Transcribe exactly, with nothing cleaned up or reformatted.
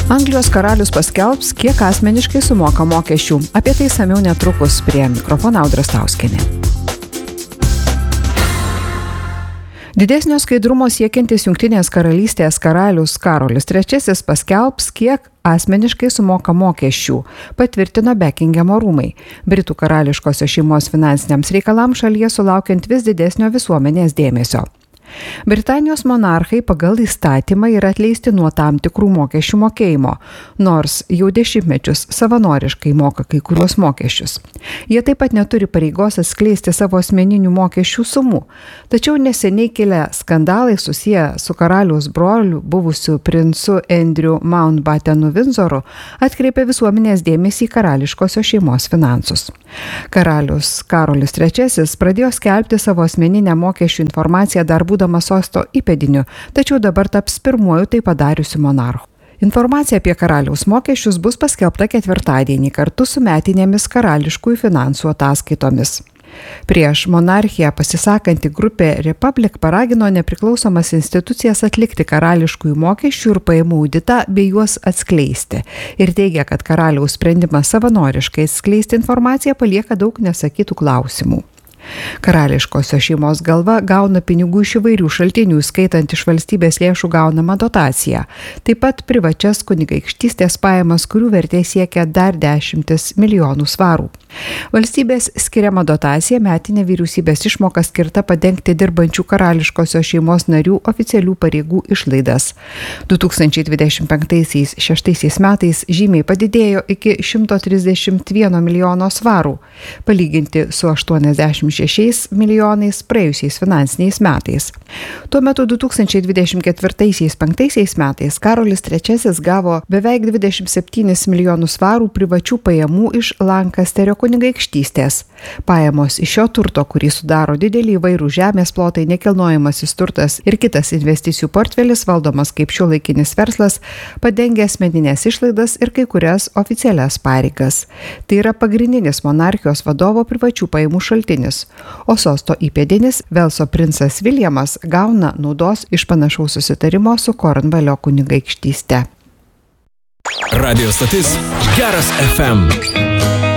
Anglijos karalius paskelbs, kiek asmeniškai sumoka mokesčių. Apie tai samiau netrukus. Prie mikrofono Audra Stauskienė. Didesnio skaidrumo siekiantis Jungtinės karalystės karalius Karolis trečiasis paskelbs, kiek asmeniškai sumoka mokesčių, patvirtino Bekingemo rūmai. Britų karališkosios šeimos finansiniams reikalams šalyje sulaukiant vis didesnio visuomenės dėmesio. Britanijos monarchai pagal įstatymą yra atleisti nuo tam tikrų mokesčių mokėjimo, nors jau dešimtmečius savanoriškai moka kai kuriuos mokesčius. Jie taip pat neturi pareigos atskleisti savo asmeninių mokesčių sumų. Tačiau neseniai kilę skandalai susiję su karaliaus broliu, buvusiu princu Andrew Mountbattenu Windzoru, atkreipė visuomenės dėmesį į karališkosios šeimos finansus. Karalius Karolis trečiasis pradėjo skelbti savo asmeninę mokesčių informaciją dar būdamas sosto įpėdiniu, tačiau dabar taps pirmuoju tai padariusiu monarchu. Informacija apie karaliaus mokesčius bus paskelbta ketvirtadienį kartu su metinėmis karališkųjų finansų ataskaitomis. Prieš monarchiją pasisakanti grupė Republic paragino nepriklausomas institucijas atlikti karališkųjų mokesčių ir pajamų auditą bei juos atskleisti ir teigia, kad karaliaus sprendimas savanoriškai atskleisti informaciją palieka daug nesakytų klausimų. Karališkosios šeimos galva gauna pinigų iš įvairių šaltinių, skaitant iš valstybės lėšų gaunamą dotaciją, taip pat privačias kunigaikštystės pajamas, kurių vertė siekia dar dešimtis milijonų svarų. Valstybės skiriama dotacija metinė vyriausybės išmoka skirta padengti dirbančių karališkosios šeimos narių oficialių pareigų išlaidas. du tūkstančiai dvidešimt penktaisiais šeštaisiais metais žymiai padidėjo iki šimto trisdešimt vieno milijono svarų, palyginti su aštuoniasdešimt šešiais milijonais praėjusiais finansiniais metais. Tuo metu du tūkstančiai dvidešimt ketvirtaisiais penktaisiais metais Karolis trečiasis gavo beveik dvidešimt septynis milijonus svarų privačių pajamų iš Lankasterio kunigaikštystės. Pajamos iš šio turto, kurį sudaro didelį įvairių žemės plotai, nekilnojamasis turtas ir kitas investicijų portfelis valdomas kaip šiuolaikinis verslas, padengia asmeninės išlaidas ir kai kurias oficialias pareigas. Tai yra pagrindinis monarchijos vadovo privačių pajamų šaltinis, o sosto įpėdinis Velso princas Viljamas gauna naudos iš panašaus susitarimo su Kornvalio kunigaikštyste. Radio stotis Geras F M.